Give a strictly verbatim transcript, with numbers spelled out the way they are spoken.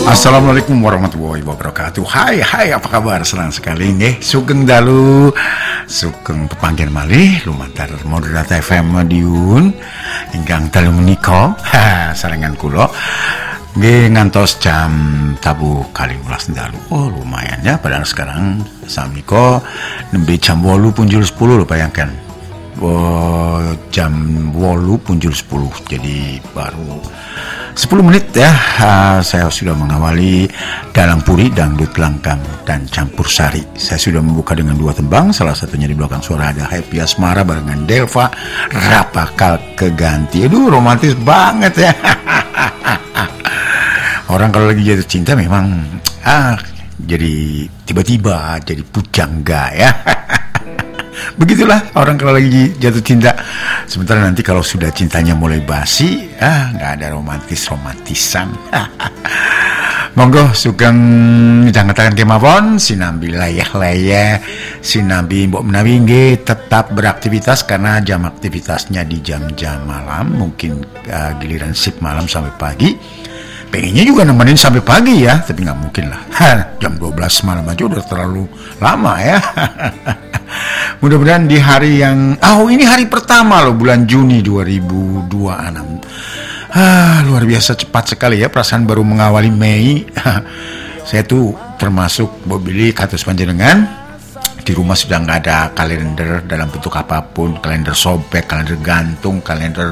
Assalamualaikum warahmatullahi wabarakatuh. Hai hai apa kabar? Senang sekali nih Sugeng dalu Sugeng pepanggian malih lumantar Moderator F M Madiun ingkang dalu menika sarengan kula nggih ngantos jam tabuh kali ulas dalu. Oh lumayan ya, padahal sekarang samiko nembe jam wolu punjul sepuluh lho, bayangkan. Oh, jam wolu punjul sepuluh, jadi baru sepuluh menit ya. uh, saya sudah mengawali Dalang Puri, Dangdut Langkam dan Campur Sari. Saya sudah membuka dengan dua tembang, salah satunya di belakang suara ada Happy Asmara barengan Delva Rapakal Keganti. Aduh romantis banget ya. Orang kalau lagi jatuh cinta memang ah jadi tiba-tiba jadi pujangga ya. Begitulah orang kalau lagi jatuh cinta. Sementara nanti kalau sudah cintanya mulai basi, ah nggak ada romantis-romantisan. Monggo sugeng midhangetaken kemawon sinambi layah-layah, sinambi mbok menawi nggih tetap beraktivitas karena jam aktivitasnya di jam-jam malam, mungkin uh, giliran shift malam sampai pagi. Pengennya juga nemenin sampai pagi ya, tapi nggak mungkin lah. Jam dua belas malam aja udah terlalu lama ya. Mudah-mudahan di hari yang oh ini hari pertama loh bulan Juni dua ribu dua puluh enam. Ah, luar biasa cepat sekali ya, perasaan baru mengawali Mei. Saya tuh termasuk Bobili kados panjenengan di rumah sudah nggak ada kalender dalam bentuk apapun, kalender sobek, kalender gantung, kalender